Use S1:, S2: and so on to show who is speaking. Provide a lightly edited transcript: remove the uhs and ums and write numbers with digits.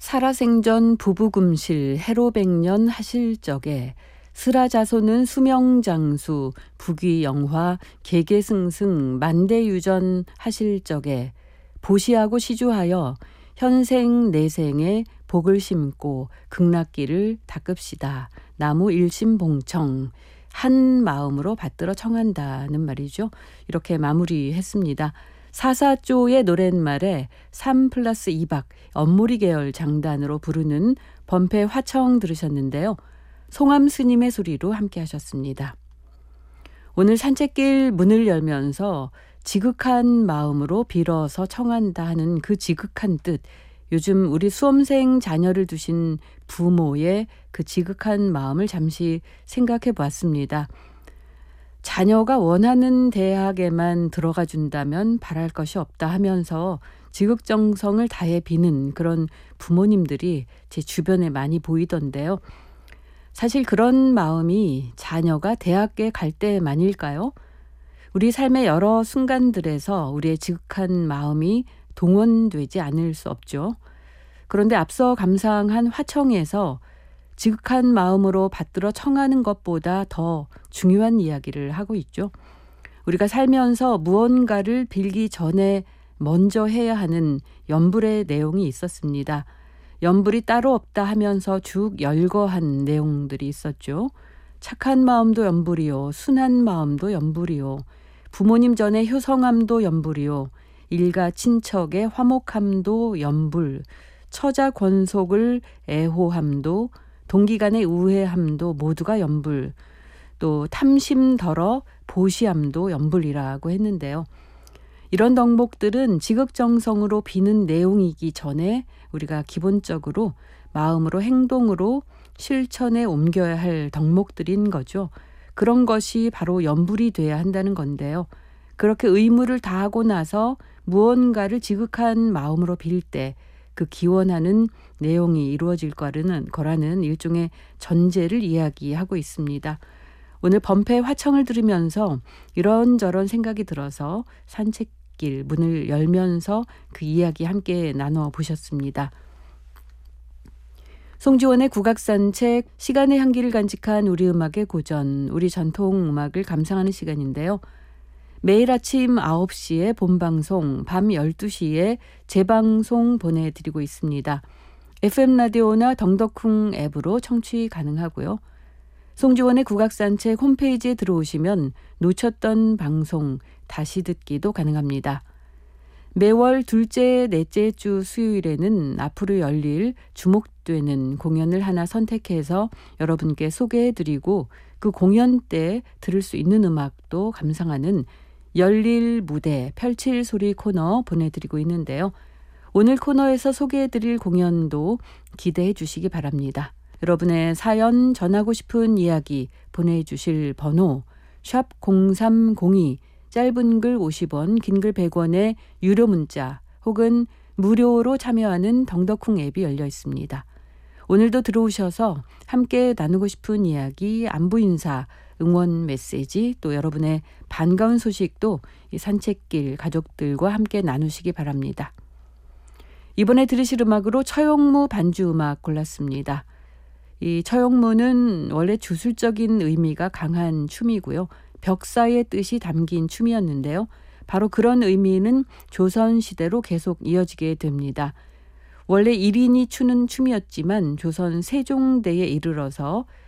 S1: 살아생전 부부금실 해로백년 하실 적에 스라자손은 수명장수 부귀영화 계계승승 만대유전 하실 적에 보시하고 시주하여 현생 내생에 복을 심고 극락기를 닦읍시다. 나무 일심봉청 한 마음으로 받들어 청한다는 말이죠. 이렇게 마무리했습니다. 사사조의 노랫말에 3+2박 엄모리 계열 장단으로 부르는 범패 화청 들으셨는데요. 송암 스님의 소리로 함께 하셨습니다. 오늘 산책길 문을 열면서 지극한 마음으로 빌어서 청한다 하는 그 지극한 뜻, 요즘 우리 수험생 자녀를 두신 부모의 그 지극한 마음을 잠시 생각해 보았습니다. 자녀가 원하는 대학에만 들어가 준다면 바랄 것이 없다 하면서 지극정성을 다해 비는 그런 부모님들이 제 주변에 많이 보이던데요. 사실 그런 마음이 자녀가 대학에 갈 때만일까요? 우리 삶의 여러 순간들에서 우리의 지극한 마음이 동원되지 않을 수 없죠. 그런데 앞서 감상한 화청에서 지극한 마음으로 받들어 청하는 것보다 더 중요한 이야기를 하고 있죠. 우리가 살면서 무언가를 빌기 전에 먼저 해야 하는 염불의 내용이 있었습니다. 염불이 따로 없다 하면서 쭉 열거한 내용들이 있었죠. 착한 마음도 염불이요. 순한 마음도 염불이요. 부모님 전에 효성함도 염불이요. 일가 친척의 화목함도 염불. 처자 권속을 애호함도 동기간의 우애함도 모두가 염불, 또 탐심덜어 보시함도 염불이라고 했는데요. 이런 덕목들은 지극정성으로 비는 내용이기 전에 우리가 기본적으로 마음으로 행동으로 실천에 옮겨야 할 덕목들인 거죠. 그런 것이 바로 염불이 돼야 한다는 건데요. 그렇게 의무를 다하고 나서 무언가를 지극한 마음으로 빌 때 그 기원하는 내용이 이루어질 거라는 일종의 전제를 이야기하고 있습니다. 오늘 범패 화청을 들으면서 이런저런 생각이 들어서 산책길 문을 열면서 그 이야기 함께 나눠 보셨습니다. 송지원의 국악산책, 시간의 향기를 간직한 우리 음악의 고전, 우리 전통 음악을 감상하는 시간인데요. 매일 아침 9시에 본방송, 밤 12시에 재방송 보내드리고 있습니다. FM 라디오나 덩덕쿵 앱으로 청취 가능하고요. 송지원의 국악산책 홈페이지에 들어오시면 놓쳤던 방송 다시 듣기도 가능합니다. 매월 둘째, 넷째 주 수요일에는 앞으로 열릴 주목되는 공연을 하나 선택해서 여러분께 소개해드리고 그 공연 때 들을 수 있는 음악도 감상하는 열릴 무대, 펼칠 소리 코너 보내드리고 있는데요. 오늘 코너에서 소개해드릴 공연도 기대해 주시기 바랍니다. 여러분의 사연, 전하고 싶은 이야기 보내주실 번호 샵 0302, 짧은 글 50원, 긴 글 100원의 유료 문자 혹은 무료로 참여하는 덩덕쿵 앱이 열려 있습니다. 오늘도 들어오셔서 함께 나누고 싶은 이야기, 안부 인사, 응원 메시지, 또 여러분의 반가운 소식도 이 산책길 가족들과 함께 나누시기 바랍니다. 이번에 들으실 음악으로 처용무 반주 음악 골랐습니다. 이 처용무는 원래 주술적인 의미가 강한 춤이고요. 벽사의 뜻이 담긴 춤이었는데요. 바로 그런 의미는 조선시대로 계속 이어지게 됩니다. 원래 1인이 추는 춤이었지만 조선 세종대에 이르러서